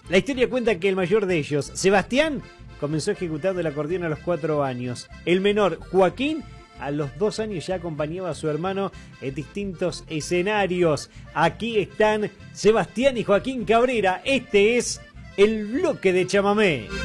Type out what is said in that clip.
La historia cuenta que el mayor de ellos, Sebastián, comenzó ejecutando el acordeón a los 4 años. El menor, Joaquín, a los 2 años ya acompañaba a su hermano en distintos escenarios. Aquí están Sebastián y Joaquín Cabrera. Este es el bloque de chamamé.